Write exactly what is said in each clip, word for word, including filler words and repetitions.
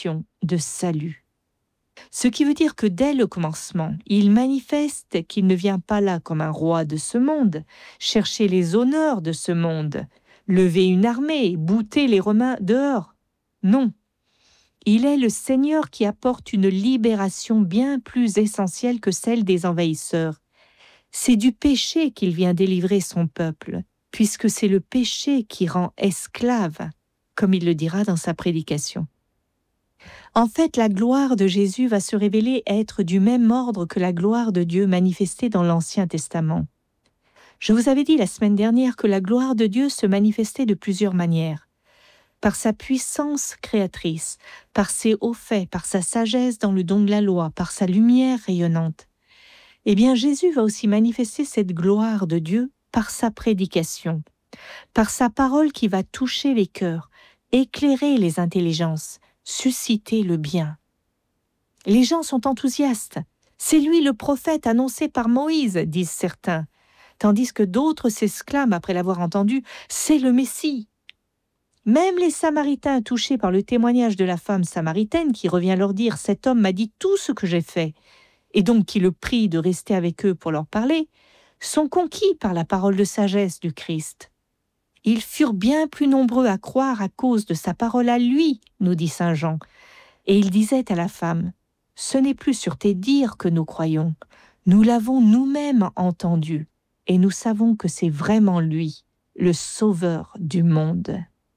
mission de salut. Ce qui veut dire que dès le commencement, il manifeste qu'il ne vient pas là comme un roi de ce monde, chercher les honneurs de ce monde, lever une armée, bouter les Romains dehors. Non, il est le Seigneur qui apporte une libération bien plus essentielle que celle des envahisseurs. C'est du péché qu'il vient délivrer son peuple, puisque c'est le péché qui rend esclave, comme il le dira dans sa prédication. En fait, la gloire de Jésus va se révéler être du même ordre que la gloire de Dieu manifestée dans l'Ancien Testament. Je vous avais dit la semaine dernière que la gloire de Dieu se manifestait de plusieurs manières. Par sa puissance créatrice, par ses hauts faits, par sa sagesse dans le don de la loi, par sa lumière rayonnante. Eh bien, Jésus va aussi manifester cette gloire de Dieu par sa prédication, par sa parole qui va toucher les cœurs, éclairer les intelligences, susciter le bien. Les gens sont enthousiastes. C'est lui le prophète annoncé par Moïse, disent certains, tandis que d'autres s'exclament après l'avoir entendu, c'est le Messie. Même les Samaritains touchés par le témoignage de la femme samaritaine qui revient leur dire « Cet homme m'a dit tout ce que j'ai fait » et donc qui le prie de rester avec eux pour leur parler, sont conquis par la parole de sagesse du Christ. Ils furent bien plus nombreux à croire à cause de sa parole à lui, nous dit saint Jean. Et il disait à la femme, « Ce n'est plus sur tes dires que nous croyons, nous l'avons nous-mêmes entendu, et nous savons que c'est vraiment lui, le sauveur du monde. »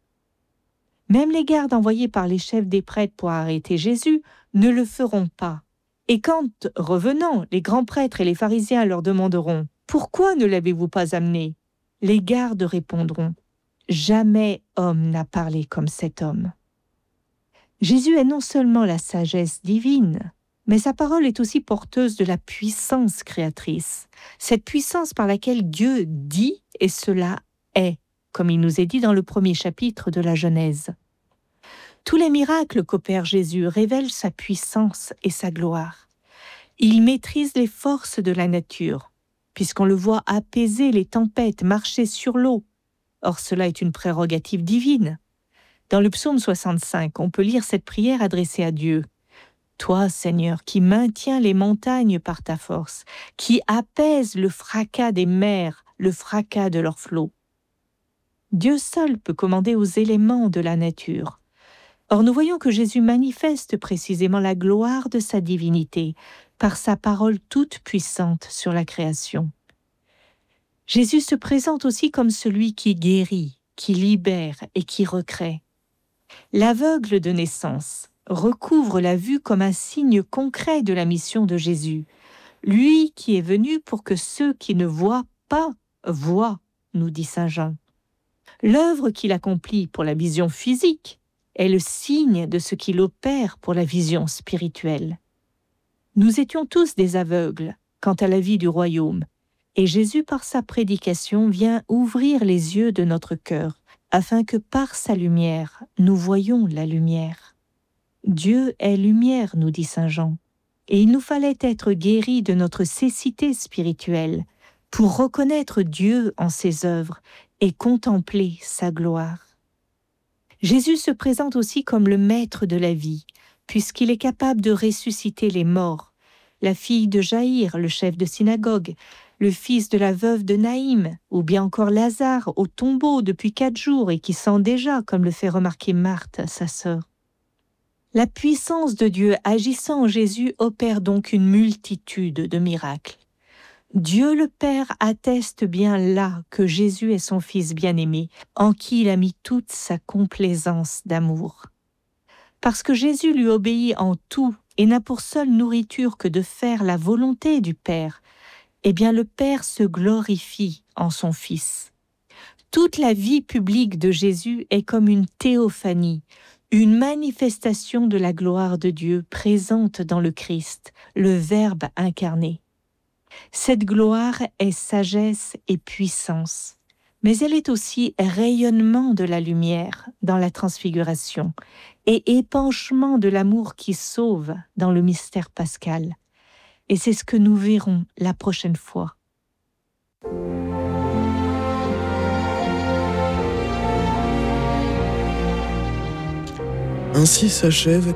Même les gardes envoyés par les chefs des prêtres pour arrêter Jésus ne le feront pas. Et quand, revenant, les grands prêtres et les pharisiens leur demanderont « Pourquoi ne l'avez-vous pas amené ?» Les gardes répondront « Jamais homme n'a parlé comme cet homme. » Jésus est non seulement la sagesse divine, mais sa parole est aussi porteuse de la puissance créatrice, cette puissance par laquelle Dieu dit et cela est, comme il nous est dit dans le premier chapitre de la Genèse. Tous les miracles qu'opère Jésus révèlent sa puissance et sa gloire. Il maîtrise les forces de la nature, puisqu'on le voit apaiser les tempêtes, marcher sur l'eau. Or, cela est une prérogative divine. Dans le psaume soixante-cinq, on peut lire cette prière adressée à Dieu. « Toi, Seigneur, qui maintiens les montagnes par ta force, qui apaises le fracas des mers, le fracas de leurs flots. » Dieu seul peut commander aux éléments de la nature. Or, nous voyons que Jésus manifeste précisément la gloire de sa divinité par sa parole toute puissante sur la création. Jésus se présente aussi comme celui qui guérit, qui libère et qui recrée. L'aveugle de naissance recouvre la vue comme un signe concret de la mission de Jésus, lui qui est venu pour que ceux qui ne voient pas voient, nous dit saint Jean. L'œuvre qu'il accomplit pour la vision physique est le signe de ce qu'il opère pour la vision spirituelle. Nous étions tous des aveugles quant à la vie du royaume, et Jésus, par sa prédication, vient ouvrir les yeux de notre cœur, afin que par sa lumière, nous voyions la lumière. Dieu est lumière, nous dit saint Jean, et il nous fallait être guéris de notre cécité spirituelle pour reconnaître Dieu en ses œuvres et contempler sa gloire. Jésus se présente aussi comme le maître de la vie, puisqu'il est capable de ressusciter les morts. La fille de Jaïr, le chef de synagogue, le fils de la veuve de Naïm, ou bien encore Lazare au tombeau depuis quatre jours et qui sent déjà, comme le fait remarquer Marthe, sa sœur. La puissance de Dieu agissant en Jésus opère donc une multitude de miracles. Dieu le Père atteste bien là que Jésus est son Fils bien-aimé, en qui il a mis toute sa complaisance d'amour. Parce que Jésus lui obéit en tout et n'a pour seule nourriture que de faire la volonté du Père, eh bien le Père se glorifie en son Fils. Toute la vie publique de Jésus est comme une théophanie, une manifestation de la gloire de Dieu présente dans le Christ, le Verbe incarné. Cette gloire est sagesse et puissance, mais elle est aussi rayonnement de la lumière dans la transfiguration et épanchement de l'amour qui sauve dans le mystère pascal. Et c'est ce que nous verrons la prochaine fois. Ainsi s'achève